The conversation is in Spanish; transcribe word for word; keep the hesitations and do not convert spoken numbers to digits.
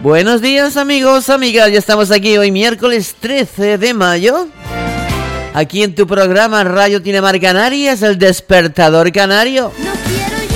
Buenos días amigos, amigas, ya estamos aquí hoy miércoles trece de mayo. Aquí en tu programa Radio Dinamarca Canarias, el Despertador Canario. No